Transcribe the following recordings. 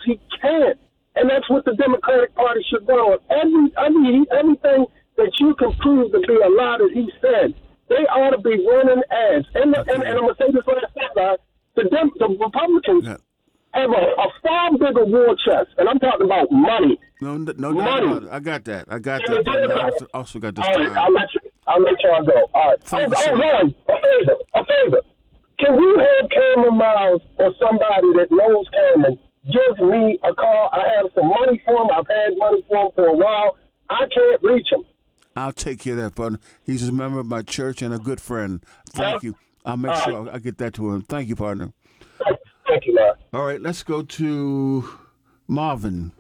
he can't. And that's what the Democratic Party should run on. Everything that you can prove to be a lie that he said, they ought to be running ads. And I'm going to say this last thing, guys. The Republicans have a far bigger war chest, and I'm talking about money. No, money. I got that. I also got this. All right, I'll let y'all go. All right. Ron, a favor. Can we have Cameron Miles or somebody that knows Cameron give me a call? I have some money for him. I've had money for him for a while. I can't reach him. I'll take care of that, partner. He's a member of my church and a good friend. Thank you. I'll make sure I get that to him. Thank you, partner. Thank you, man. All right, let's go to Marvin.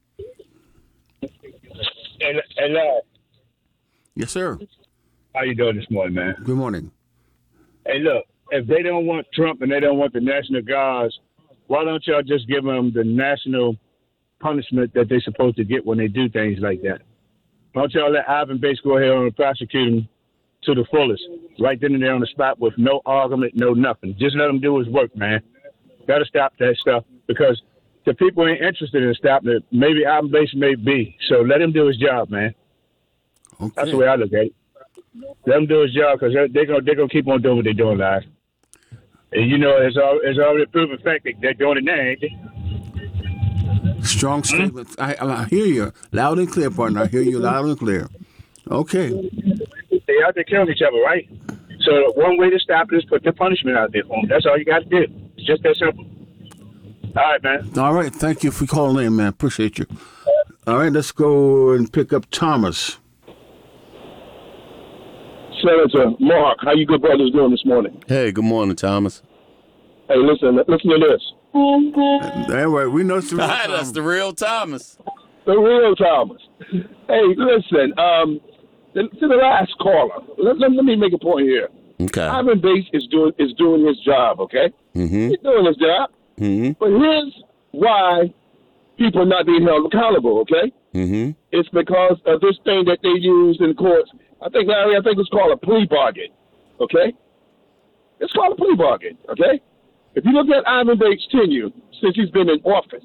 And Yes, sir. how you doing this morning, man? Good morning. Hey, look, if they don't want Trump and they don't want the National Guards, why don't y'all just give them the national punishment that they're supposed to get when they do things like that? Why don't y'all let Ivan Bates go ahead and prosecute him to the fullest, right then and there on the spot with no argument, no nothing. Just let him do his work, man. Got to stop that stuff because the people ain't interested in stopping it. Maybe Ivan Bates may be. So let him do his job, man. Okay. That's the way I look at it. Let him do his job because they're gonna keep on doing what they're doing, guys. And you know, it's already proven fact that they're doing it now, ain't they? Strong statement. I hear you loud and clear, partner. I hear you loud and clear. Okay. They out there killing each other, right? So one way to stop it is put the punishment out there for them. That's all you got to do. It's just that simple. All right, man. All right. Thank you for calling in, man. Appreciate you. All right. Let's go and pick up Thomas. Senator Mark, how you good brothers doing this morning? Hey, good morning, Thomas. Hey, listen to this. Anyway, we know it's the real That's Thomas. the real Thomas. The real Thomas. Hey, listen, to the last caller, let me make a point here. Okay. Ivan Bates is doing his job, okay? Mm-hmm. He's doing his job. Mm-hmm. But here's why people are not being held accountable, okay? Mm-hmm. It's because of this thing that they use in courts. Larry, I think it's called a plea bargain, okay? It's called a plea bargain, okay? If you look at Ivan Bates' tenure since he's been in office,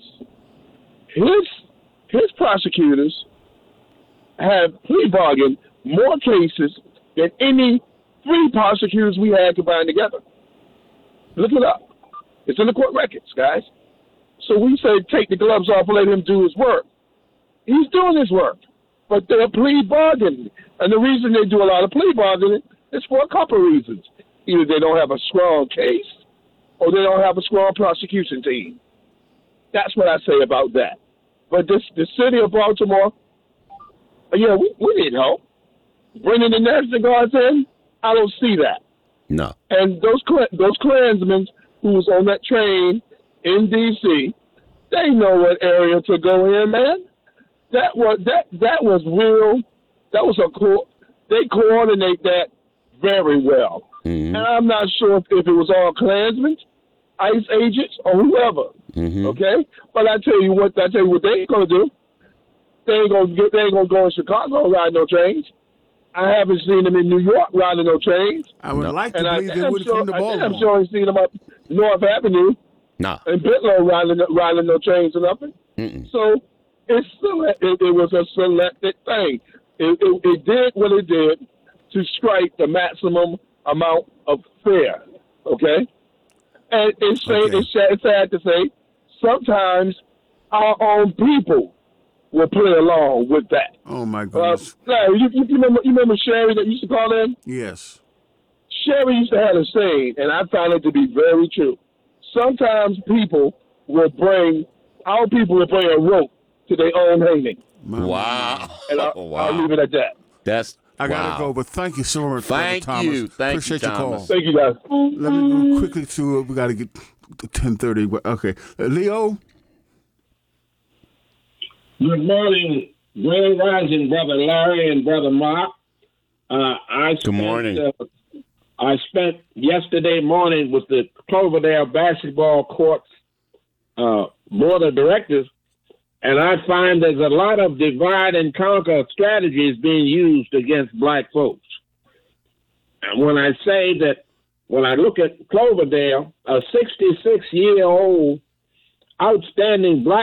his prosecutors have plea bargained more cases than any 3 prosecutors we had combined together. Look it up. It's in the court records, guys. So we say take the gloves off and let him do his work. He's doing his work, but they're plea bargaining. And the reason they do a lot of plea bargaining is for a couple of reasons. Either they don't have a strong case or they don't have a strong prosecution team. That's what I say about that. But the city of Baltimore, yeah, we need help. Bringing the National Guards in, I don't see that. No. And those Klansmen who was on that train in D.C., they know what area to go in, man. That was real. That was they coordinate that very well. Mm-hmm. And I'm not sure if it was all Klansmen, ICE agents, or whoever. Mm-hmm. Okay? But I tell you what they ain't gonna do. They ain't gonna go in Chicago riding no trains. I haven't seen them in New York riding no trains. I would like to And believe they would come to Baltimore. I'm sure I've seen them up North Avenue No. and Bitlow riding no trains or nothing. Mm-mm. So it was a selected thing. It did what it did to strike the maximum amount of fear. Okay, and it's sad to say sometimes our own people will play along with that. Oh my goodness! You remember Sherry that used to call in? Yes. Sherry used to have a saying, and I found it to be very true. Sometimes our people will bring a rope to their own hanging. Wow. And I'll leave it at that. I gotta go, but thank you so much, Thank Thomas. you. Appreciate your call. Thomas. Thank you, guys. Let me go quickly to we got to get to 10:30. Okay, Leo. Good morning, Grand Rising, Brother Larry and Brother Mark. Good morning. I spent yesterday morning with the Cloverdale Basketball Courts Board of Directors, and I find there's a lot of divide and conquer strategies being used against black folks. And when I look at Cloverdale, a 66-year-old outstanding black